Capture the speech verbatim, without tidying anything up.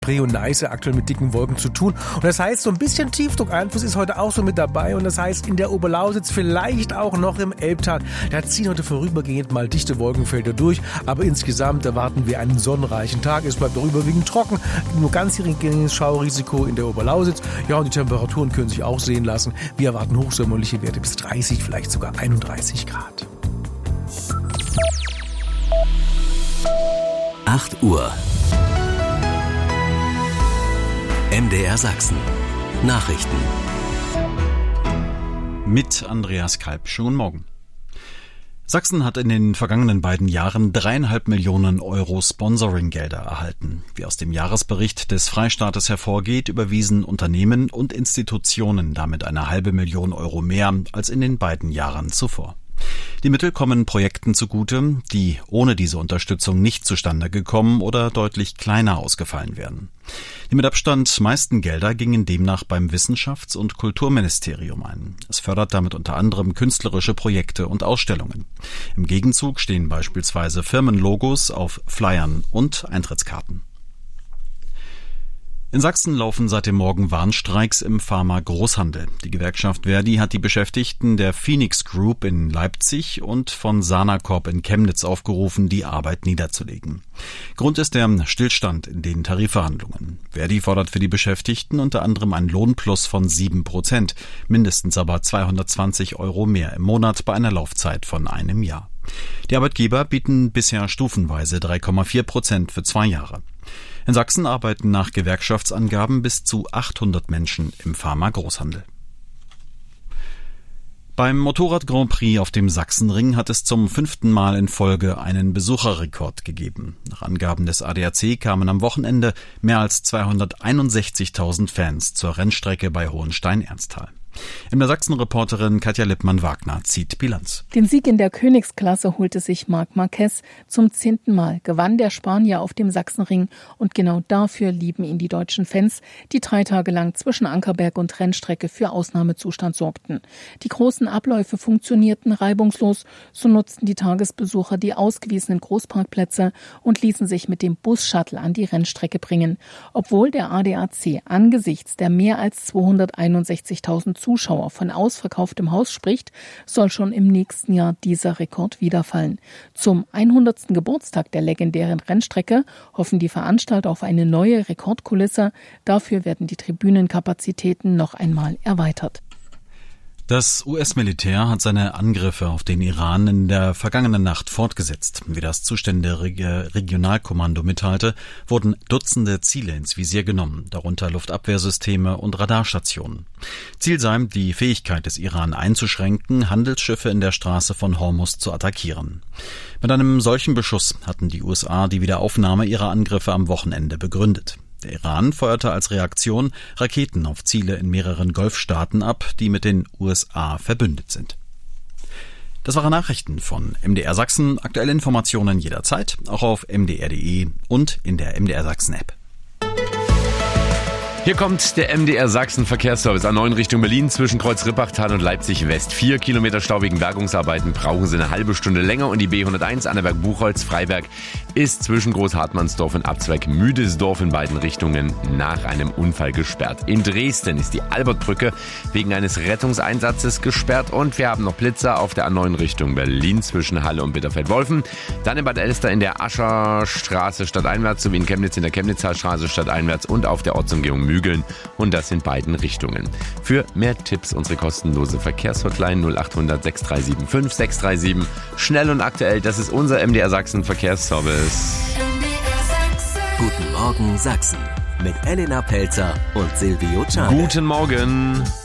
Bre und Neiße aktuell mit dicken Wolken zu tun. Und das heißt, so ein bisschen Tiefdruckeinfluss ist heute auch so mit dabei. Und das heißt, in der Oberlausitz vielleicht auch noch im Elbtal. Da ziehen heute vorübergehend mal dichte Wolkenfelder durch. Aber insgesamt erwarten wir einen sonnenreichen Tag. Es bleibt auch überwiegend trocken. Nur ganz geringes Schaurisiko in der Oberlausitz. Ja, und die Temperaturen können sich auch sehen lassen. Wir erwarten hochsommerliche Werte bis dreißig, vielleicht sogar einunddreißig Grad. acht Uhr. M D R Sachsen. Nachrichten. Mit Andreas Kalb. Schönen Morgen. Sachsen hat in den vergangenen beiden Jahren dreieinhalb Millionen Euro Sponsoringgelder erhalten. Wie aus dem Jahresbericht des Freistaates hervorgeht, überwiesen Unternehmen und Institutionen damit eine halbe Million Euro mehr als in den beiden Jahren zuvor. Die Mittel kommen Projekten zugute, die ohne diese Unterstützung nicht zustande gekommen oder deutlich kleiner ausgefallen wären. Die mit Abstand meisten Gelder gingen demnach beim Wissenschafts- und Kulturministerium ein. Es fördert damit unter anderem künstlerische Projekte und Ausstellungen. Im Gegenzug stehen beispielsweise Firmenlogos auf Flyern und Eintrittskarten. In Sachsen laufen seit dem Morgen Warnstreiks im Pharma-Großhandel. Die Gewerkschaft Verdi hat die Beschäftigten der Phoenix Group in Leipzig und von Sanacorp in Chemnitz aufgerufen, die Arbeit niederzulegen. Grund ist der Stillstand in den Tarifverhandlungen. Verdi fordert für die Beschäftigten unter anderem einen Lohnplus von sieben Prozent, mindestens aber zweihundertzwanzig Euro mehr im Monat bei einer Laufzeit von einem Jahr. Die Arbeitgeber bieten bisher stufenweise drei Komma vier Prozent für zwei Jahre. In Sachsen arbeiten nach Gewerkschaftsangaben bis zu achthundert Menschen im Pharma-Großhandel. Beim Motorrad-Grand Prix auf dem Sachsenring hat es zum fünften Mal in Folge einen Besucherrekord gegeben. Nach Angaben des A D A C kamen am Wochenende mehr als zweihunderteinundsechzigtausend Fans zur Rennstrecke bei Hohenstein-Ernsthal. M D R Sachsen-Reporterin Katja Lippmann-Wagner zieht Bilanz. Den Sieg in der Königsklasse holte sich Marc Marquez zum zehnten Mal, gewann der Spanier auf dem Sachsenring und genau dafür lieben ihn die deutschen Fans, die drei Tage lang zwischen Ankerberg und Rennstrecke für Ausnahmezustand sorgten. Die großen Abläufe funktionierten reibungslos, so nutzten die Tagesbesucher die ausgewiesenen Großparkplätze und ließen sich mit dem Bus-Shuttle an die Rennstrecke bringen. Obwohl der A D A C angesichts der mehr als zweihunderteinundsechzigtausend Zuschauer von ausverkauftem Haus spricht, soll schon im nächsten Jahr dieser Rekord wiederfallen. Zum hundertsten Geburtstag der legendären Rennstrecke hoffen die Veranstalter auf eine neue Rekordkulisse. Dafür werden die Tribünenkapazitäten noch einmal erweitert. Das U S-Militär hat seine Angriffe auf den Iran in der vergangenen Nacht fortgesetzt. Wie das zuständige Regionalkommando mitteilte, wurden Dutzende Ziele ins Visier genommen, darunter Luftabwehrsysteme und Radarstationen. Ziel sei, die Fähigkeit des Iran einzuschränken, Handelsschiffe in der Straße von Hormuz zu attackieren. Mit einem solchen Beschuss hatten die U S A die Wiederaufnahme ihrer Angriffe am Wochenende begründet. Der Iran feuerte als Reaktion Raketen auf Ziele in mehreren Golfstaaten ab, die mit den U S A verbündet sind. Das waren Nachrichten von M D R Sachsen. Aktuelle Informationen jederzeit, auch auf m d r punkt d e und in der M D R Sachsen App. Hier kommt der M D R Sachsen Verkehrsservice A neun Richtung Berlin zwischen Kreuz-Rippachtal und Leipzig West. Vier Kilometer Stau wegen Bergungsarbeiten brauchen Sie eine halbe Stunde länger und die B hunderteins Annaberg-Buchholz-Freiberg ist zwischen Großhartmannsdorf und Abzweig Müdesdorf in beiden Richtungen nach einem Unfall gesperrt. In Dresden ist die Albertbrücke wegen eines Rettungseinsatzes gesperrt und wir haben noch Blitzer auf der A neun Richtung Berlin zwischen Halle und Bitterfeld-Wolfen. Dann in Bad Elster in der Ascherstraße stadteinwärts sowie in Chemnitz in der Chemnitzer Straße stadteinwärts und auf der Ortsumgehung Mügeln und das in beiden Richtungen. Für mehr Tipps unsere kostenlose Verkehrshotline null acht hundert sechs drei sieben fünf sechs drei sieben. Schnell und aktuell, das ist unser M D R Sachsen Verkehrsservice. Guten Morgen Sachsen mit Elena Pelzer und Silvio Czarne. Guten Morgen.